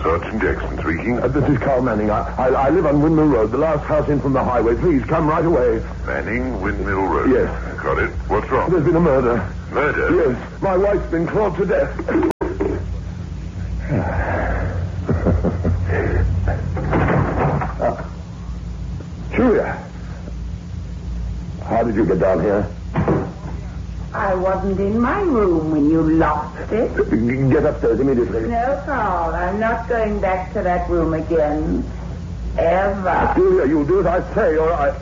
Sergeant Jackson speaking. This is Carl Manning. I live on Windmill Road, the last house in from the highway. Please, come right away. Manning, Windmill Road. Yes. Got it. What's wrong? There's been a murder. Murder? Yes. My wife's been clawed to death. Julia. How did you get down here? I wasn't in my room when you locked it. Get upstairs immediately. No, Carl, I'm not going back to that room again. Ever. Julia, you'll do as I say, or I...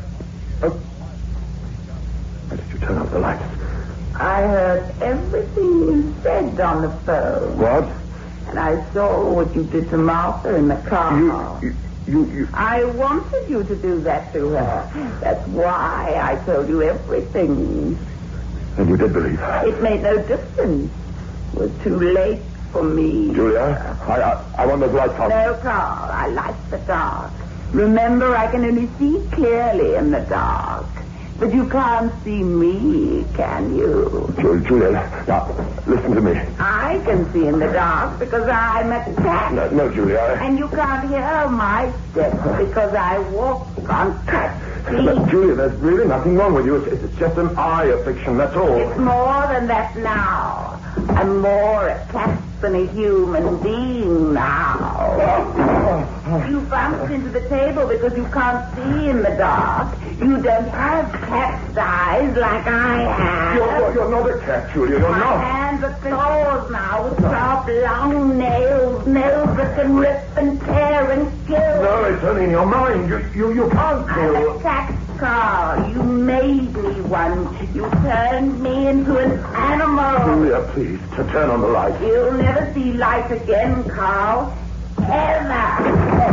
Why did you turn off the lights? I heard everything you said on the phone. What? And I saw what you did to Martha in the car. You... I wanted you to do that to her. That's why I told you everything. And you did believe her? It made no difference. It was too late for me. Julia, I want those lights on. No, Carl, I like the dark. Remember, I can only see clearly in the dark. But you can't see me, can you? Julia, now, listen to me. I can see in the dark because I'm a cat. No, Julia. And you can't hear my steps because I walk on cat feet. But, Julia, there's really nothing wrong with you. It's just an eye affliction, that's all. It's more than that now. I'm more a cat than a human being now. You bumped into the table because you can't see in the dark. You don't have cat's eyes like I have. You're not a cat, Julia. You're My not. hands are claws now with sharp, long nails that can rip and tear and kill. No, it's only in your mind. You can't I'm kill. a cat, Carl. You made me one. You turned me into an animal. Julia, please, to turn on the light. You'll never see light again, Carl. Ever.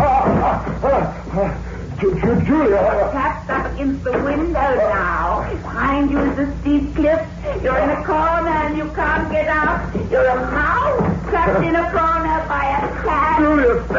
Julia. Tapped up against the window now. Behind you is a steep cliff. You're in a corner and you can't get out. You're a mouse trapped in a corner by a cat. Julia,